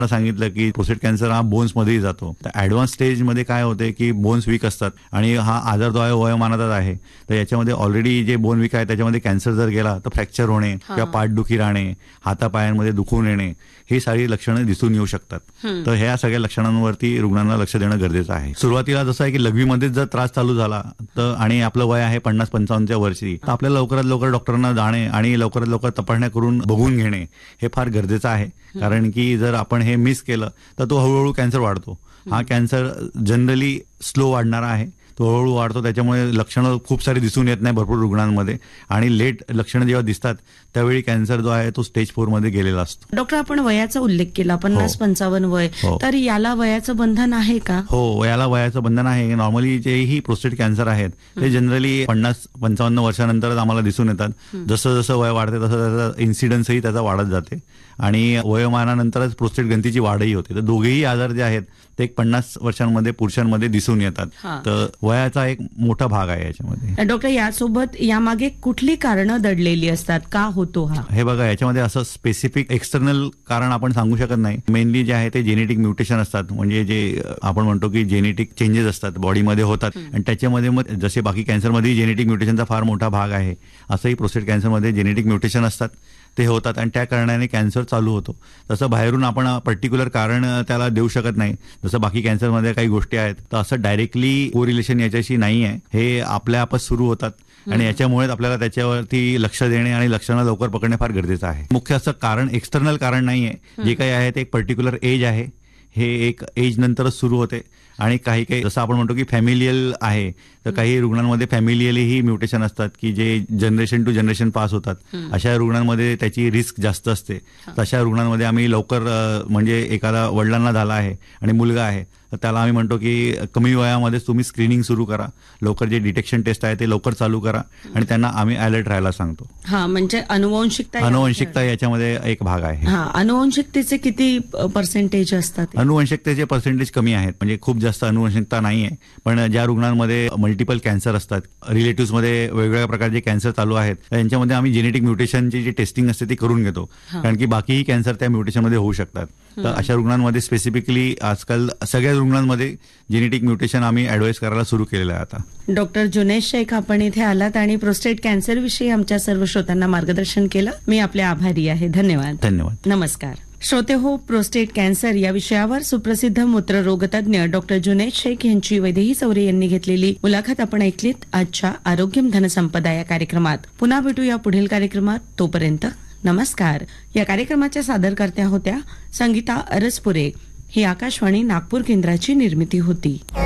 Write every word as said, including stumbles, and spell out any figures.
सांगितलं की prostate cancer हा बोन्स मध्येही जातो. तर ऍडव्हान्स स्टेज मध्ये काय होते की बोन्स वीक असतात आणि हा आजार जो आहे वयोमानातच आहे. तर याच्यामध्ये ऑलरेडी जे बोन वीक आहे त्याच्यामध्ये कॅन्सर जर गेला तर फ्रॅक्चर होणे किंवा पाठदुखी राहणे, हातापायांमध्ये दुखून येणे, ही सारी लक्षणं दिसून येऊ शकतात. तर ह्या सगळ्या लक्षणांवरती रुग्णांना लक्ष देणं गरजेचं आहे. सुरुवातीला जसं आहे की लघवीमध्येच जर त्रास चालू झाला तर आणि आपलं वय आहे पन्नास पंचावन्नच्या वर्षी, तर आपल्याला लवकरात लवकर डॉक्टरांना जाणे आणि लवकरात लवकर तपासण्या करून बघून घेणे हे फार गरजेचं आहे. कारण की जर आपण हे मिस केलं तर तो हळूहळू कॅन्सर वाढतो. हा कॅन्सर जनरली स्लो वाढणारा आहे, तो हळूहळू वाढतो. त्याच्यामुळे लक्षणं खूप सारी दिसून येत नाही भरपूर रुग्णांमध्ये आणि लेट लक्षणं जेव्हा दिसतात त्यावेळी कॅन्सर जो आहे तो स्टेज फोर मध्ये गेलेला असतो. डॉक्टर, आपण वयाचा उल्लेख केला, पन्नास पंचावन्न वय, तर याला वयाचं बंधन आहे का? हो, याला वयाचं बंधन आहे. नॉर्मली जेही प्रोस्टेट कॅन्सर आहेत ते जनरली पन्नास पंचावन्न वर्षानंतरच आम्हाला दिसून येतात. जसं जसं वय वाढते तसं त्याचा इन्सिडन्सही त्याचा वाढत जाते आणि वयोमानानंतरच प्रोस्टेट ग्रंथीची वाढही होते. तर दोघेही आजार जे आहेत ते एक पन्नास वर्षांमध्ये पुरुषांमध्ये दिसून येतात. तर वयाचा एक मोठा भाग आहे याच्यामध्ये. डॉक्टर, यासोबत यामागे कुठली कारणं दडलेली असतात, का होतो हा? हे बघा, याच्यामध्ये असं स्पेसिफिक एक्सटर्नल कारण आपण सांगू शकत नाही. मेनली जे आहे ते जेनेटिक म्युटेशन असतात, म्हणजे जे आपण म्हणतो की जेनेटिक चेंजेस असतात बॉडीमध्ये होतात आणि त्याच्यामध्ये मग जसे बाकी कॅन्सरमध्ये जेनेटिक म्युटेशनचा फार मोठा भाग आहे, असंही प्रोस्टेट कॅन्सरमध्ये जेनेटिक म्युटेशन असतात, ते होतात आणि त्या कारणाने कॅन्सर चालू होतो. तसं बाहेरून आपण पर्टिक्युलर कारण त्याला देऊ शकत नाही. जसं बाकी कॅन्सरमध्ये काही गोष्टी आहेत, तर असं डायरेक्टली कोरिलेशन याच्याशी नाही आहे. हे आपल्या आपच सुरू होतात आणि याच्यामुळेच आपल्याला त्याच्यावरती लक्ष देणे आणि लक्षणं लवकर पकडणे फार गरजेचं आहे. मुख्य असं कारण एक्सटर्नल कारण नाही आहे. जे काही आहे ते एक पर्टिक्युलर एज आहे, हे एक एज नंतरच सुरू होते आणि काही काही जसं आपण म्हणतो की फॅमिलियल आहे, तर काही रुग्णांमध्ये फॅमिलियलीही म्युटेशन असतात की जे जनरेशन टू जनरेशन पास होतात. अशा रुग्णांमध्ये त्याची रिस्क जास्त असते. तशा रुग्णांमध्ये आम्ही लवकर म्हणजे एखादा वडिलांना झाला आहे आणि मुलगा आहे तर त्याला आम्ही म्हणतो की कमी वयामध्येच तुम्ही स्क्रीनिंग सुरू करा, लवकर जे डिटेक्शन टेस्ट आहे ते लवकर चालू करा आणि त्यांना आम्ही अलर्ट राहायला सांगतो. हा, म्हणजे अनुवंशिकता अनुवंशिकता याच्यामध्ये एक भाग आहे. हा, अनुवंशिकतेचे किती पर्सेंटेज असतात? अनुवंशिकतेचे पर्सेंटेज कमी आहेत, म्हणजे खूप जास्त अनुवंशिकता नाही आहे. पण ज्या रुग्णांमध्ये मल्टिपल कॅन्सर असतात, रिलेटिव्ह मध्ये वेगवेगळ्या प्रकारचे कॅन्सर चालू आहेत, त्यांच्यामध्ये आम्ही जेनेटिक म्युटेशनची जी टेस्टिंग असते ती करून घेतो. कारण की बाकीही कॅन्सर त्या म्युटेशनमध्ये होऊ शकतात. तर अशा रुग्णांमध्ये स्पेसिफिकली आजकाल सगळ्या रुग्णांमध्ये जेनेटिक म्युटेशन आम्ही ऍडवाइस करायला सुरू केलेलं आहे आता. डॉक्टर जुनैद शेख, आपण इथे आलात आणि प्रोस्टेट कॅन्सर विषयी आमच्या सर्व श्रोत्यांना मार्गदर्शन केलं. मी आपले आभारी आहे. धन्यवाद. धन्यवाद. नमस्कार. श्रोते हो, प्रोस्टेट कॅन्सर या विषयावर सुप्रसिद्ध मूत्ररोग तज्ञ डॉक्टर जुनैद शेख यांची वैदेही चौरे यांनी घेतलेली मुलाखत आपण ऐकलीत आजच्या आरोग्यम धनसंपदा या कार्यक्रमात. पुन्हा भेटूया पुढील कार्यक्रमात. तोपर्यंत नमस्कार. या कार्यक्रमाच्या सादरकर्त्या होत्या संगीता अरसपुरे. ही आकाशवाणी नागपूर केंद्राची निर्मिती होती.